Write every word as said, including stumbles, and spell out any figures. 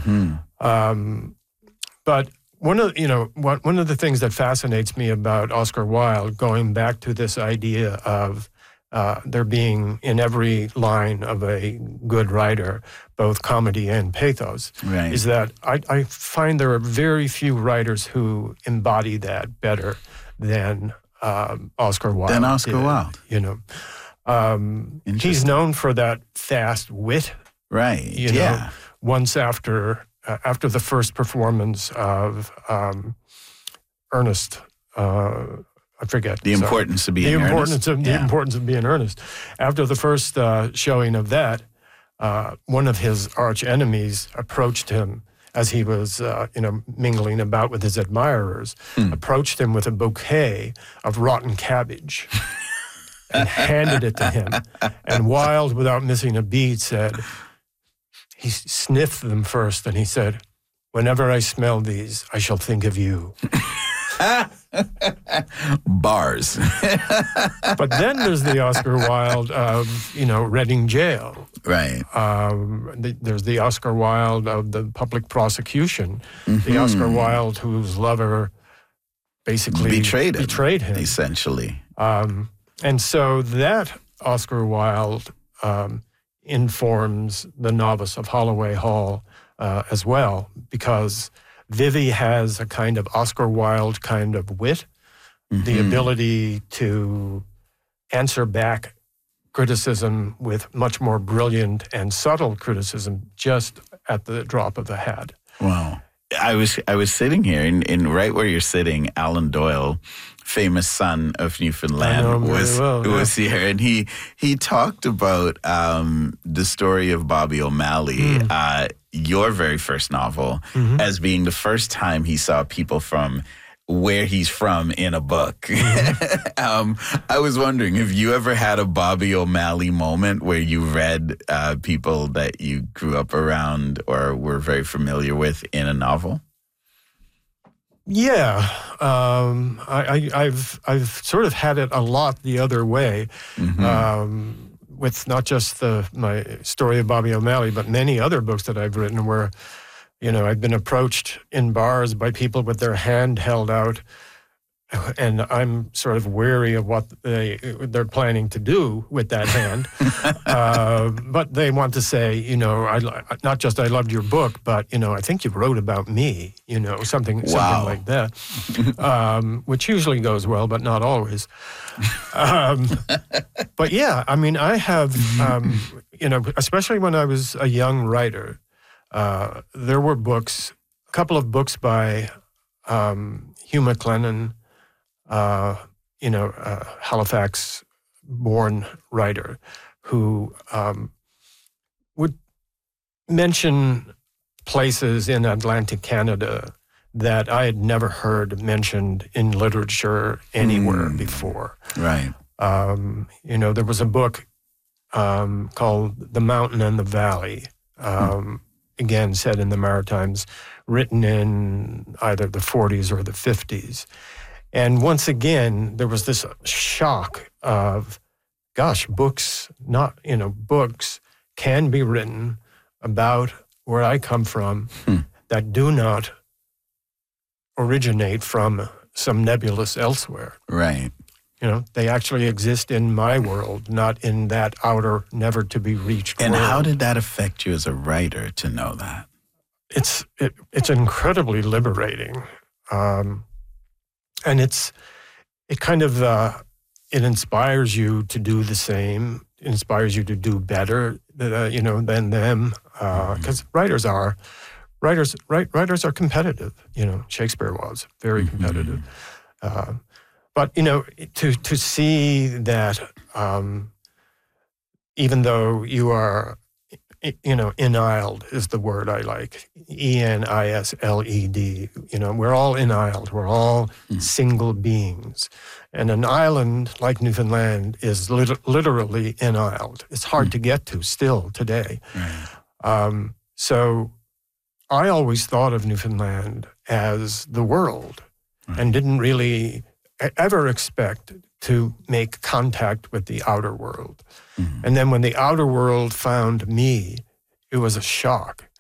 Mm-hmm. Um, but one of you know one one of the things that fascinates me about Oscar Wilde, going back to this idea of uh, there being in every line of a good writer both comedy and pathos, right. is that I, I find there are very few writers who embody that better than um, Oscar Wilde. Than Oscar did, Wilde, you know, um, he's known for that fast wit, right? You yeah. know, once after uh, after the first performance of um, Ernest. Uh, I forget. The importance so, of being the earnest. importance of yeah. the importance of being earnest. After the first uh, showing of that, uh, one of his arch enemies approached him as he was, uh, you know, mingling about with his admirers. Hmm. Approached him with a bouquet of rotten cabbage and handed it to him. And Wilde, without missing a beat, said he sniffed them first, and he said, "Whenever I smell these, I shall think of you." Bars. But then there's the Oscar Wilde of, you know, Reading Jail. Right. Um, the, there's the Oscar Wilde of the public prosecution. Mm-hmm. The Oscar Wilde whose lover basically betrayed him. Betrayed him. Essentially. Um, and so that Oscar Wilde um, informs The Novice of Holloway Hall uh, as well, because Vivie has a kind of Oscar Wilde kind of wit, mm-hmm. the ability to answer back criticism with much more brilliant and subtle criticism just at the drop of the hat. Wow. I was I was sitting here, and, and right where you're sitting, Alan Doyle, famous son of Newfoundland, was well, yeah. was here, and he he talked about um, the story of Bobby O'Malley, mm. uh, your very first novel, mm-hmm. as being the first time he saw people from where he's from in a book. Mm-hmm. um, I was wondering, have you ever had a Bobby O'Malley moment where you read uh, people that you grew up around or were very familiar with in a novel? Yeah, um, I, I, I've I've sort of had it a lot the other way, mm-hmm. um, with not just the my story of Bobby O'Malley, but many other books that I've written where, you know, I've been approached in bars by people with their hand held out, and I'm sort of wary of what they, they're planning to do with that hand. uh, but they want to say, you know, I, not just I loved your book, but, you know, I think you wrote about me, you know, something, wow. something like that, um, which usually goes well, but not always. Um, but yeah, I mean, I have, um, you know, especially when I was a young writer, Uh, there were books, a couple of books by um, Hugh MacLennan, uh, you know, uh, Halifax-born writer, who um, would mention places in Atlantic Canada that I had never heard mentioned in literature anywhere mm. before. Right. Um, you know, there was a book um, called The Mountain and the Valley, um, mm. again, set in the Maritimes, written in either the forties or the fifties. And once again, there was this shock of, gosh, books, not, you know, books can be written about where I come from hmm. that do not originate from some nebulous elsewhere. Right. You know, they actually exist in my world, not in that outer, never-to-be-reached and world. And how did that affect you as a writer to know that? It's it, it's incredibly liberating, um, and it's it kind of uh, it inspires you to do the same. It inspires you to do better, uh, you know, than them, because uh, mm-hmm. writers are writers. Write, writers are competitive. You know, Shakespeare was very mm-hmm. competitive. Uh, But, you know, to to see that um, even though you are, you know, enisled is the word I like, E N I S L E D, you know, we're all enisled. We're all mm. single beings. And an island like Newfoundland is lit- literally enisled. It's hard mm. to get to still today. Right. Um, so I always thought of Newfoundland as the world right. and didn't really ever expect to make contact with the outer world. Mm-hmm. And then when the outer world found me, it was a shock.